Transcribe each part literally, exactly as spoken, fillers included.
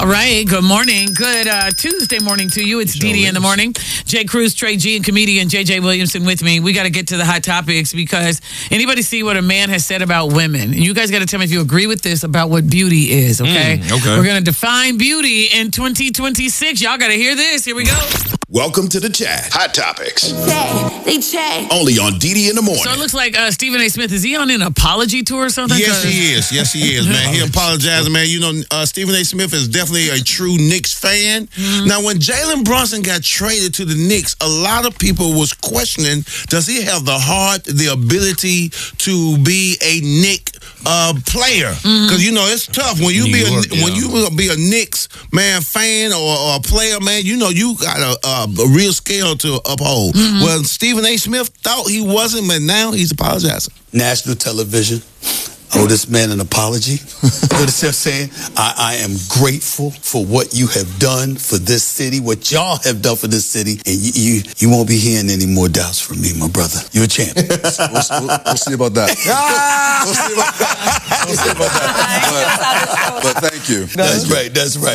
All right, good morning. Good uh, Tuesday morning to you. It's Dee Dee in the morning. Jay Cruz, Trey G, and comedian J J Williamson with me. We got to get to the hot topics because anybody see what a man has said about women? And you guys got to tell me if you agree with this about what beauty is, okay? Mm, okay. We're going to define beauty in twenty twenty-six. Y'all got to hear this. Here we go. Welcome to the chat. Hot topics. They check. Only on Dee Dee in the morning. So it looks like uh, Stephen A. Smith, is he on an apology tour or something? Yes, he is. Yes, he is, man. He apologizing, man. You know, uh, Stephen A. Smith is definitely a true Knicks fan. Mm-hmm. Now, when Jalen Brunson got traded to the Knicks, a lot of people was questioning, does he have the heart, the ability to be a Knick uh, player? Because, mm-hmm. you know, it's tough. When you, be York, a, yeah. when you be a Knicks, man, fan or, or a player, man, you know, you got a, a, a real scale to uphold. Mm-hmm. Well, Stephen A. Smith thought he wasn't, but now he's apologizing. National television. I owe this man an apology. What is he saying? I, I am grateful for what you have done for this city, what y'all have done for this city, and you you, you won't be hearing any more doubts from me, my brother. You're a champ. we'll, we'll, we'll see about that. we'll see about that. We'll see about that. But, but thank you. That's right. That's right.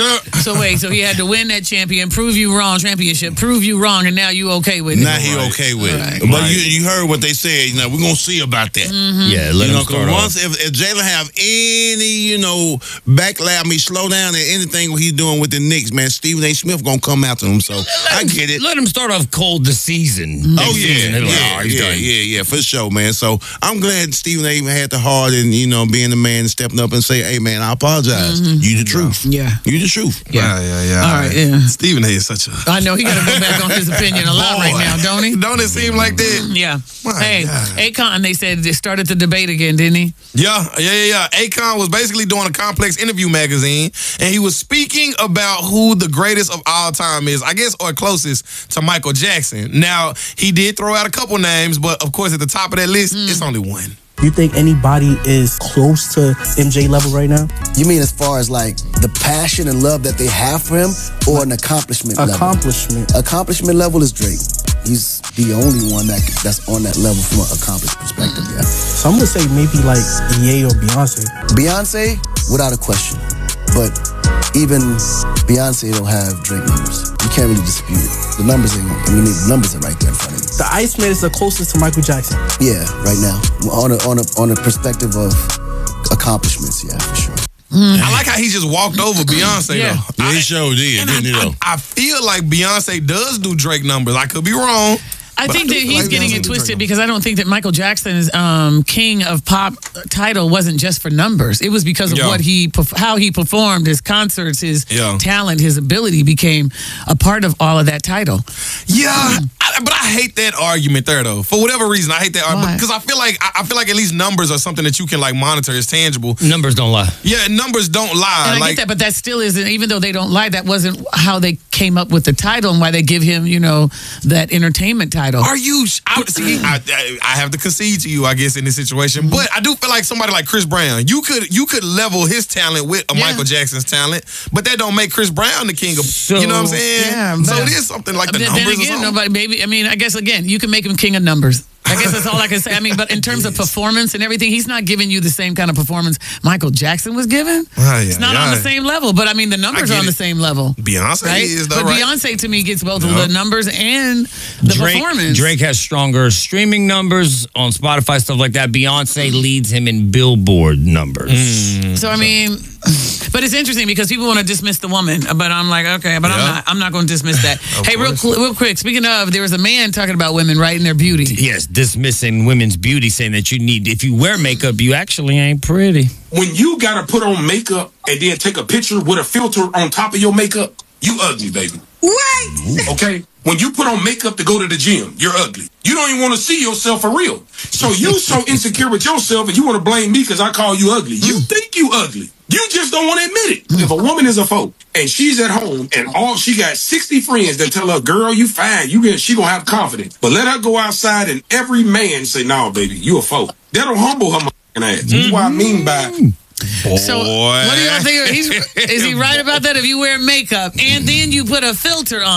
So wait, so he had to win that champion, prove you wrong, championship, prove you wrong, and now you okay with it. Now he right. okay with right. it. But right. you you heard what they said. You know, we're gonna see about that. Mm-hmm. Yeah, let you him know, start once if, if Jalen have any, you know, backlash, I mean, slow down at anything what he's doing with the Knicks, man, Stephen A. Smith gonna come after him. So I get it. Let him start off cold this season. Oh yeah, season. yeah, Like, yeah, oh, he's yeah, done. yeah, yeah, for sure, man. So I'm glad Stephen A. had the heart and you know being the man and stepping up and say, hey man, I apologize. Mm-hmm. You the truth. Yeah, you the truth. Yeah. Yeah, yeah, All right, yeah. Stephen A. is such a... I know, he got to go back on his opinion a lot Boy. right now, don't he? Don't it seem like that? Yeah. My hey, God. Akon, they said they started the debate again, didn't he? Yeah, yeah, yeah, yeah. Akon was basically doing a Complex interview magazine, and he was speaking about who the greatest of all time is, I guess, or closest to Michael Jackson. Now, he did throw out a couple names, but of course, at the top of that list, mm. it's only one. You think anybody is close to M J level right now? You mean as far as like the passion and love that they have for him, or an accomplishment level? Accomplishment. Accomplishment level is Drake. He's the only one that that's on that level from an accomplished perspective, yeah. So I'm gonna say maybe like Ye or Beyonce. Beyonce, without a question. But even Beyonce don't have Drake numbers. You can't really dispute it. The numbers ain't, I mean, the numbers are right there in front of you. The Iceman is the closest to Michael Jackson. Yeah, right now. On a, on a, on a perspective of accomplishments, yeah, for sure. Mm. I like how he just walked over Beyonce, yeah. though. Yeah, he sure did, and didn't he, though? I, I feel like Beyonce does do Drake numbers. I could be wrong. I think I that he's like getting Beyonce it twisted Drake. because I don't think that Michael Jackson's um, King of Pop title wasn't just for numbers. It was because of Yeah. what he, how he performed, his concerts, his Yeah. talent, his ability became a part of all of that title. Yeah, I, but I hate that argument there, though. For whatever reason, I hate that argument because I feel like I, I feel like at least numbers are something that you can like monitor. It's tangible. Numbers don't lie. Yeah, numbers don't lie. And I like, get that, but that still isn't, even though they don't lie, that wasn't how they came up with the title and why they give him, you know, that entertainment title. Are you? I, see, I, I have to concede to you, I guess, in this situation. But I do feel like somebody like Chris Brown, you could you could level his talent with a Yeah. Michael Jackson's talent, but that don't make Chris Brown the king of. So, you know what I'm saying? yeah, so but- it is something like the then, numbers then or again, something. nobody, maybe, I mean, I guess, again, you can make him king of numbers. I guess that's all I can say. I mean, but in terms of performance and everything, he's not giving you the same kind of performance Michael Jackson was giving. Ah, yeah, it's not yeah. on the same level, but I mean, the numbers I are on get the it. same level. Beyonce Right? is though, but right? Beyonce to me gets both Yeah. the numbers and the Drake, performance. Drake has stronger streaming numbers on Spotify, stuff like that. Beyonce leads him in Billboard numbers. Mm. So I mean, but it's interesting because people want to dismiss the woman, but I'm like, okay, but I'm Yeah. not. I'm not going to dismiss that. Hey, real course. cl- real quick. Speaking of, there was a man talking about women, right, and their beauty. Yes, dismissing women's beauty, saying that you need, if you wear makeup, you actually ain't pretty. When you gotta put on makeup and then take a picture with a filter on top of your makeup, you ugly, baby. What? Okay? When you put on makeup to go to the gym, you're ugly. You don't even want to see yourself for real. So you so insecure with yourself and you want to blame me because I call you ugly. You think you ugly. You just don't want to admit it. If a woman is a folk and she's at home and all she got sixty friends that tell her, girl, you fine, you get, she gonna have confidence. But let her go outside and every man say, no, baby, you a folk. That'll humble her motherfucking ass. That's what I mean by Boy. So what do y'all think? He's, is he right about that? If you wear makeup and then you put a filter on it,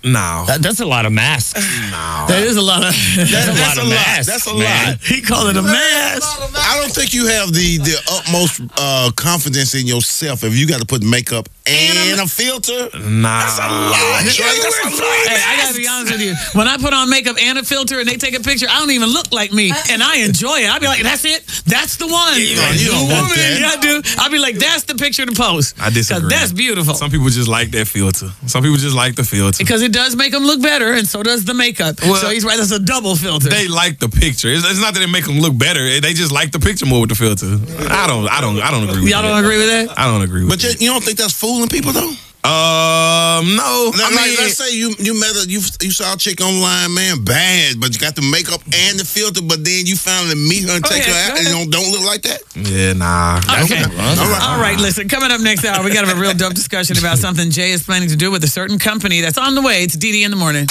No. That, that's a lot of masks. No. That is a lot of. That, That's a that's lot a of lot. masks, That's a man. lot. He called it a mask. I don't think you have the the utmost uh, confidence in yourself if you got to put makeup and a filter. Nah. That's a lot. That's a lot. Hey, I gotta be honest with you. When I put on makeup and a filter and they take a picture, I don't even look like me, and I enjoy it. I'll be like, "That's it. That's the one." You don't- you don't want that. Yeah, I do. I'll be like, "That's the picture to post." I disagree. 'Cause that's beautiful. Some people just like that filter. Some people just like the filter. Because it does make them look better, and so does the makeup. Well, so he's right. That's a double filter. They like the picture. It's, it's not that it make them look better. They just like the picture more with the filter. I don't. I don't. I don't agree with Y'all that. don't agree with that? I don't agree with But you, that. you don't think that's fooling people though? Um, no. Like, I mean, let's say you you met a, you you saw a chick online, man, bad, but you got the makeup and the filter, but then you finally meet her and take Okay, her go out, and ahead. don't don't look like that. yeah, nah. Okay. All right. All right, listen, coming up next hour, we got to have a real dope discussion about something Jay is planning to do with a certain company that's on the way. It's D D in the morning.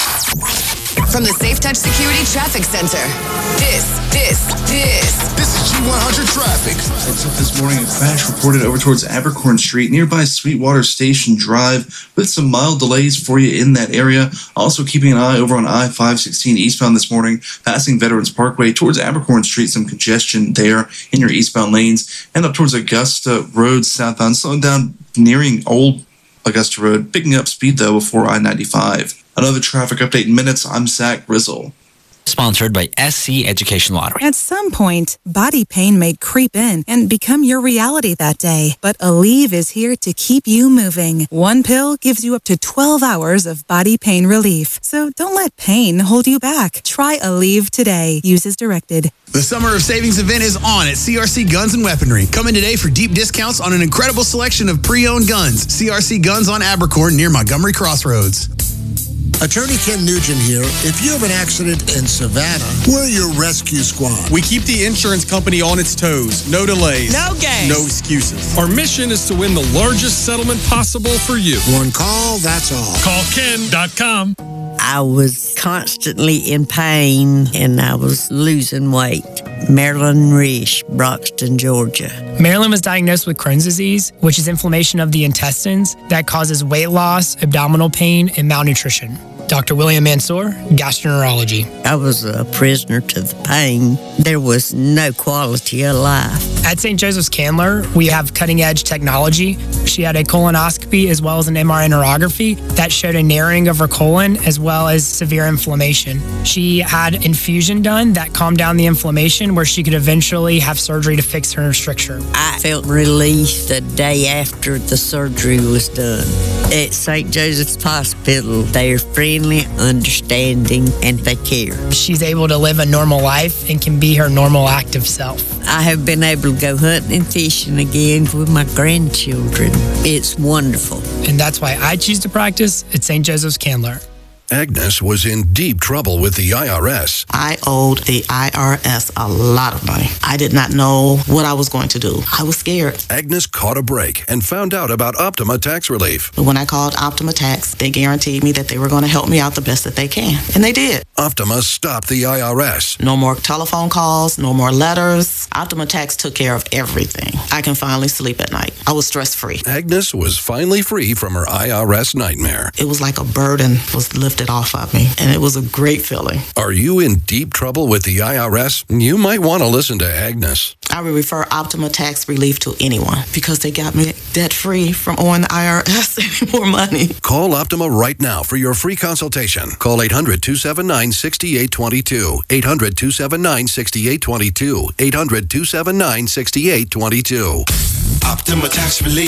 From the Safe Touch Security Traffic Center, this, this, this. This is G one hundred traffic. It's up this morning, a crash reported over towards Abercorn Street, nearby Sweetwater Station Drive, with some mild delays for you in that area. Also keeping an eye over on I five sixteen eastbound this morning, passing Veterans Parkway towards Abercorn Street, some congestion there in your eastbound lanes, and up towards Augusta Road southbound, slowing down nearing Old Augusta Road, picking up speed though before I ninety-five. Another traffic update in minutes. I'm Zach Grizzle. Sponsored by S C Education Lottery. At some point, body pain may creep in and become your reality that day. But Aleve is here to keep you moving. One pill gives you up to twelve hours of body pain relief. So don't let pain hold you back. Try Aleve today. Use as directed. The Summer of Savings event is on at C R C Guns and Weaponry. Come in today for deep discounts on an incredible selection of pre-owned guns. C R C Guns on Abercorn near Montgomery Crossroads. Attorney Ken Nugent here. If you have an accident in Savannah, we're your rescue squad. We keep the insurance company on its toes. No delays. No games. No excuses. Our mission is to win the largest settlement possible for you. One call, that's all. Call Ken dot com. I was constantly in pain and I was losing weight. Marilyn Risch, Broxton, Georgia. Marilyn was diagnosed with Crohn's disease, which is inflammation of the intestines that causes weight loss, abdominal pain, and malnutrition. Doctor William Mansour, gastroenterology. I was a prisoner to the pain. There was no quality of life. At Saint Joseph's Candler, we have cutting-edge technology. She had a colonoscopy as well as an M R I neurography that showed a narrowing of her colon as well as severe inflammation. She had infusion done that calmed down the inflammation where she could eventually have surgery to fix her stricture. I felt relief the day after the surgery was done. At Saint Joseph's Hospital, they're friendly, understanding, and they care. She's able to live a normal life and can be her normal active self. I have been able to go hunting and fishing again with my grandchildren. It's wonderful. And that's why I choose to practice at Saint Joseph's Candler. Agnes was in deep trouble with the I R S. I owed the I R S a lot of money. I did not know what I was going to do. I was scared. Agnes caught a break and found out about Optima Tax Relief. When I called Optima Tax, they guaranteed me that they were going to help me out the best that they can. And they did. Optima stopped the I R S. No more telephone calls, no more letters. Optima Tax took care of everything. I can finally sleep at night. I was stress-free. Agnes was finally free from her I R S nightmare. It was like a burden was lifted off of me, and it was a great feeling. Are you in deep trouble with the I R S? You might want to listen to Agnes. I would refer Optima Tax Relief to anyone because they got me debt-free from owing the I R S any more money. Call Optima right now for your free consultation. Call eight hundred, two seven nine, six eight two two. eight hundred, two seven nine, six eight two two. eight hundred, two seven nine, six eight two two. Optima Tax Relief.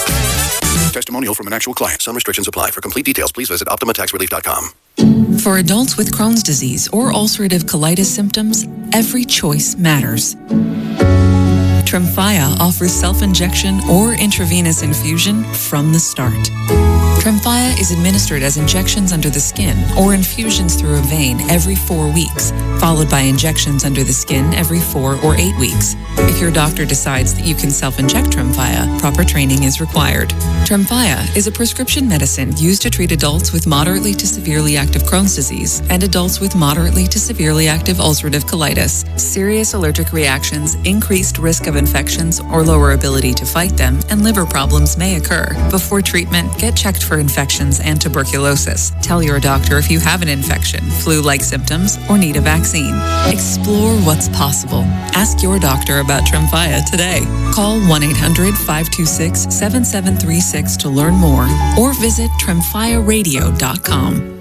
Testimonial from an actual client. Some restrictions apply. For complete details, please visit optima tax relief dot com. For adults with Crohn's disease or ulcerative colitis symptoms, every choice matters. Tremfya offers self-injection or intravenous infusion from the start. Tremfya is administered as injections under the skin or infusions through a vein every four weeks, followed by injections under the skin every four or eight weeks. If your doctor decides that you can self-inject Tremfya, proper training is required. Tremfya is a prescription medicine used to treat adults with moderately to severely active Crohn's disease and adults with moderately to severely active ulcerative colitis. Serious allergic reactions, increased risk of infections or lower ability to fight them, and liver problems may occur. Before treatment, get checked for for infections and tuberculosis. Tell your doctor if you have an infection, flu-like symptoms, or need a vaccine. Explore what's possible. Ask your doctor about Tremfya today. Call one eight hundred, five two six, seven seven three six to learn more or visit tremfya radio dot com.